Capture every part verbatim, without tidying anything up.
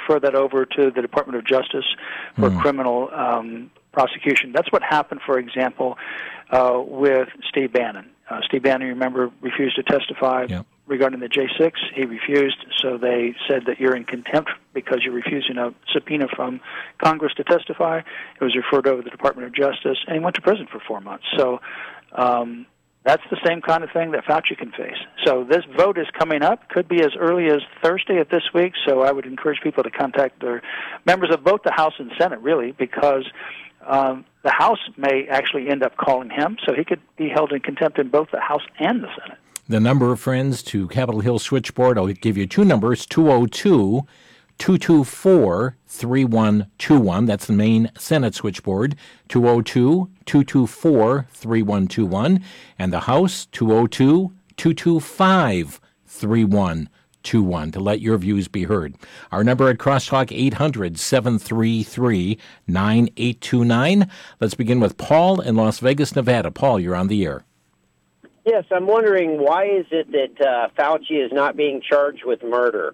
refer that over to the Department of Justice for Hmm. criminal um, prosecution. That's what happened, for example, uh, with Steve Bannon. Uh, Steve Bannon, remember, refused to testify Yep. regarding the J six. He refused, so they said that you're in contempt because you're refusing a subpoena from Congress to testify. It was referred over to the Department of Justice, and he went to prison for four months. So um, that's the same kind of thing that Fauci can face. So this vote is coming up, could be as early as Thursday of this week, so I would encourage people to contact their members of both the House and Senate, really, because um, the House may actually end up calling him, so he could be held in contempt in both the House and the Senate. The number of friends to Capitol Hill switchboard, I'll give you two numbers, two oh two, two two four, three one two one. That's the main Senate switchboard, two oh two, two two four, three one two one. And the House, two oh two, two two five, three one two one, to let your views be heard. Our number at Crosstalk, eight hundred, seven three three, nine eight two nine. Let's begin with Paul in Las Vegas, Nevada. Paul, you're on the air. Yes, I'm wondering, why is it that uh, Fauci is not being charged with murder?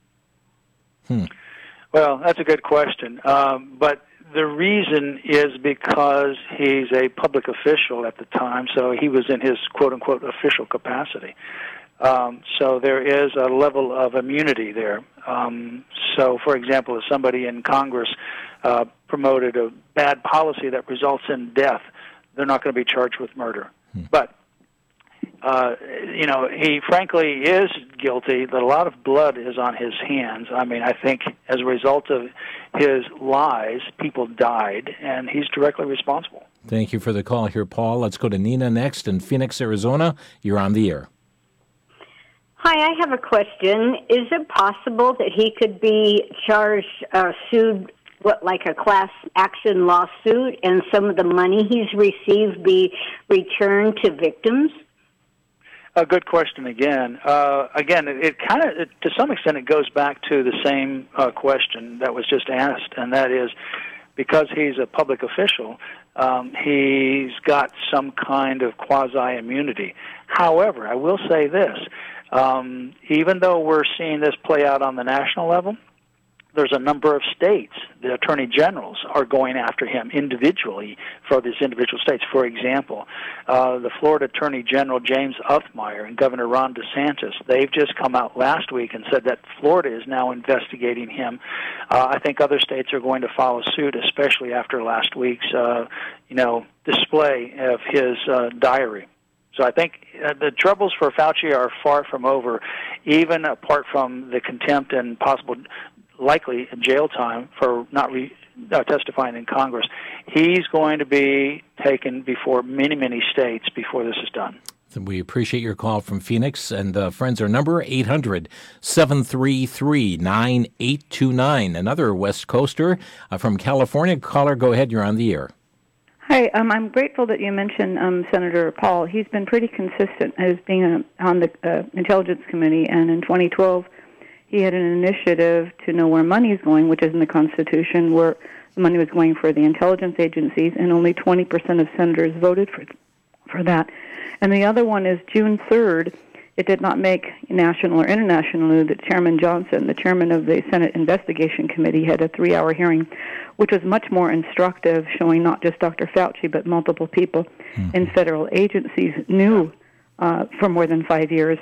Hmm. Well, that's a good question. Um, but the reason is because he's a public official at the time, so he was in his quote-unquote official capacity. Um, so there is a level of immunity there. Um, so, for example, if somebody in Congress uh, promoted a bad policy that results in death, they're not going to be charged with murder. Hmm. But Uh, you know, he frankly is guilty, that a lot of blood is on his hands. I mean, I think as a result of his lies, people died, and he's directly responsible. Thank you for the call here, Paul. Let's go to Nina next in Phoenix, Arizona. You're on the air. Hi, I have a question. Is it possible that he could be charged, uh, sued, what, like a class action lawsuit, and some of the money he's received be returned to victims? A good question again. Uh, again, it, it kind of, to some extent, it goes back to the same uh, question that was just asked, and that is, because he's a public official, um, he's got some kind of quasi-immunity. However, I will say this, um, even though we're seeing this play out on the national level, there's a number of states, the attorney generals are going after him individually for these individual states. For example, uh, the Florida Attorney General James Uthmeyer and Governor Ron DeSantis, they've just come out last week and said that Florida is now investigating him. Uh, I think other states are going to follow suit, especially after last week's, uh, you know, display of his uh, diary. So I think uh, the troubles for Fauci are far from over, even apart from the contempt and possible likely jail time for not re, uh, testifying in Congress. He's going to be taken before many, many states before this is done. We appreciate your call from Phoenix. And uh, friends, our number, eight hundred, seven three three, nine eight two nine. Another West Coaster uh, from California. Caller, go ahead. You're on the air. Hi, um, I'm grateful that you mentioned um, Senator Paul. He's been pretty consistent as being a, on the uh, Intelligence Committee, and in twenty twelve, he had an initiative to know where money is going, which is in the Constitution, where the money was going for the intelligence agencies, and only twenty percent of senators voted for for that. And the other one is June third. It did not make national or international news that Chairman Johnson, the chairman of the Senate Investigation Committee, had a three-hour hearing, which was much more instructive, showing not just Doctor Fauci, but multiple people mm-hmm. in federal agencies knew uh, for more than five years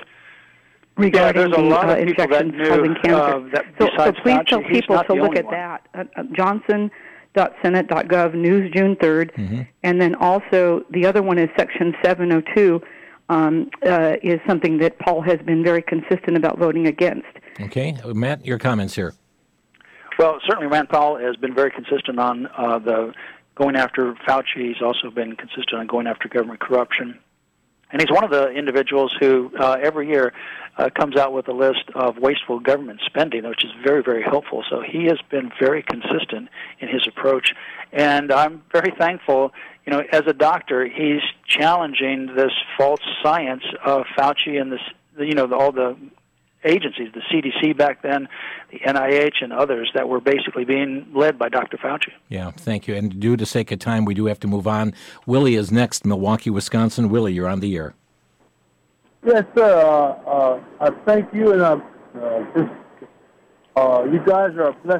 regarding yeah, the uh, infections causing cancer. Uh, that so, so please Fauci, tell people to look at one. that. Uh, uh, Johnson dot senate dot gov, news June third. Mm-hmm. And then also the other one is Section seven oh two, um, uh, is something that Paul has been very consistent about voting against. Okay. Matt, your comments here. Well, certainly Rand Paul has been very consistent on uh, the going after Fauci. He's also been consistent on going after government corruption. And he's one of the individuals who uh, every year uh, comes out with a list of wasteful government spending, which is very, very helpful. So he has been very consistent in his approach. And I'm very thankful, you know, as a doctor, he's challenging this false science of Fauci and this, you know, all the agencies, the C D C back then, the N I H and others that were basically being led by Doctor Fauci. Yeah, thank you. And due to sake of time, we do have to move on. Willie is next, Milwaukee, Wisconsin. Willie, you're on the air. Yes, sir. Uh, uh, I thank you, and uh, uh, just, uh, you guys are a blessing.